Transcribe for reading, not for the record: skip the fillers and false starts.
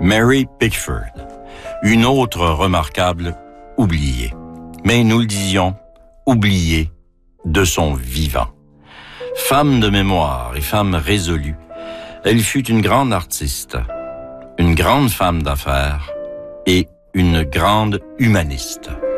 Mary Pickford, une autre remarquable oubliée. Mais nous le disions, oubliée de son vivant. Femme de mémoire et femme résolue, elle fut une grande artiste, une grande femme d'affaires et une grande humaniste.